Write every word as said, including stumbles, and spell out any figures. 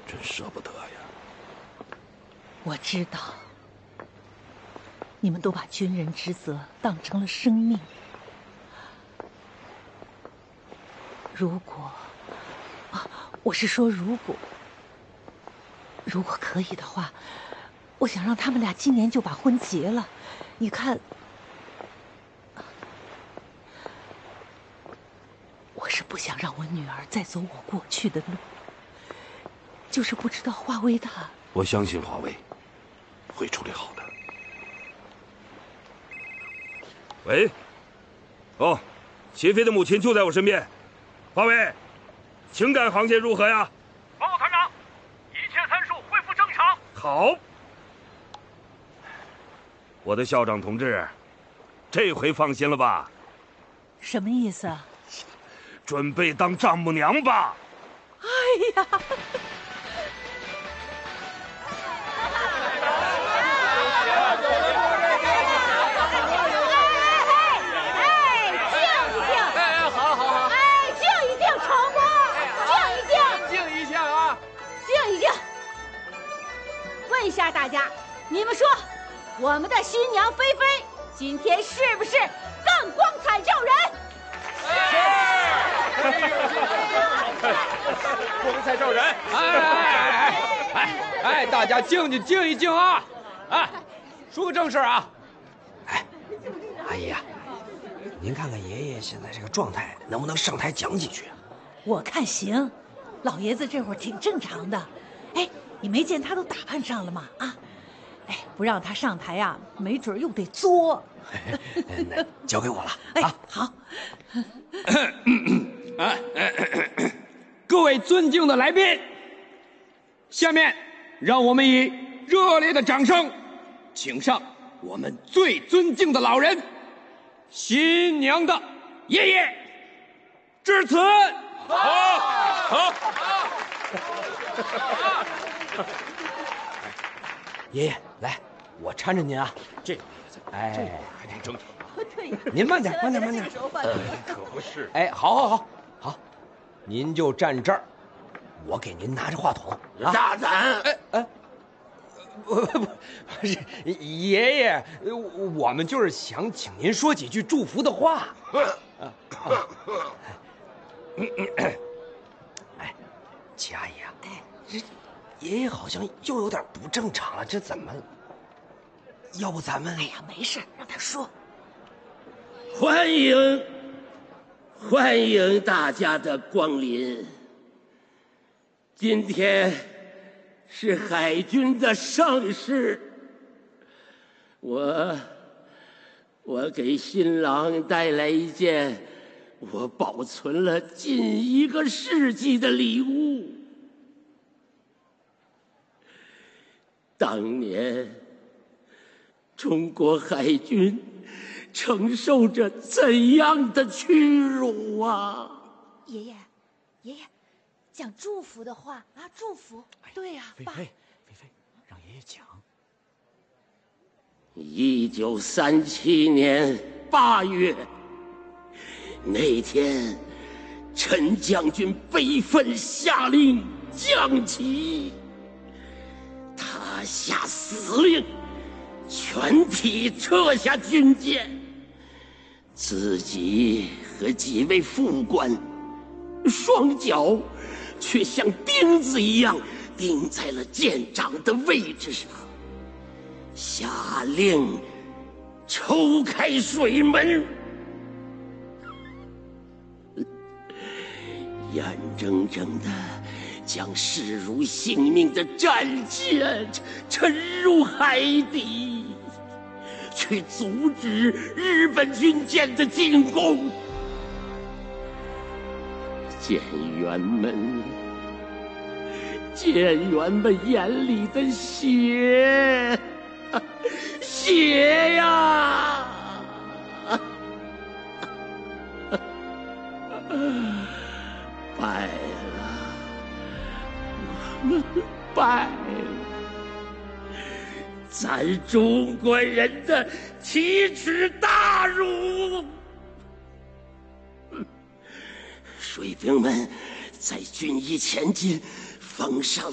真舍不得呀。 我知道，你们都把军人职责当成了生命。如果，啊，我是说如果，如果可以的话，我想让他们俩今年就把婚结了。你看，我是不想让我女儿再走我过去的路，就是不知道华为他。 我相信华为会处理好的。喂，哦，齐飞的母亲就在我身边。华为，情感航线如何呀？ 报告团长，一切参数恢复正常。 好。我的校长同志，这回放心了吧？ 什么意思啊？ 准备当丈母娘吧。 哎呀！ 问一下大家，你们说，我们的新娘菲菲今天是不是更光彩照人？ 光彩照人！哎哎哎哎！大家静静静一静啊！哎，说个正事啊！ 哎，阿姨呀，您看看爷爷现在这个状态，能不能上台讲几句啊？ 我看行，老爷子这会儿挺正常的。哎，你没见他都打扮上了吗？啊，哎，不让他上台啊，没准又得作。 那交给我了。 哎， 啊、 好。 啊，各位尊敬的来宾，下面让我们以热烈的掌声，请上我们最尊敬的老人，新娘的爷爷致辞。好，好，好。 爷爷，来，我搀着您啊。 这， 哎， 还挺正常。 对， 您慢点，慢点，慢点。 呃，可不是。 哎，好，好，好，好，您就站这儿，我给您拿着话筒。啊、 大胆！ 哎哎，不不不，是爷爷，我们就是想请您说几句祝福的话。啊啊哎，齐阿姨啊，哎，这爷爷好像又有点不正常了，这怎么？要不咱们…… 哎呀，没事，让他说。 欢迎，欢迎大家的光临。今天是海军的盛事，我我给新郎带来一件我保存了近一个世纪的礼物。当年，中国海军承受着怎样的屈辱啊！ 爷爷，爷爷，讲祝福的话啊，祝福。对呀、 菲菲，菲菲，让爷爷讲。 一九三七年八月，那天，陈将军悲愤下令降旗，他下死令，全体撤下军舰，自己和几位副官，双脚却像钉子一样钉在了舰长的位置上，下令抽开水门，眼睁睁地将视如性命的战舰沉入海底，去阻止日本军舰的进攻。舰员们，舰员们眼里的血，血呀！败了，我们败了，咱中国人的奇耻大辱！水兵们在军医前进，奉上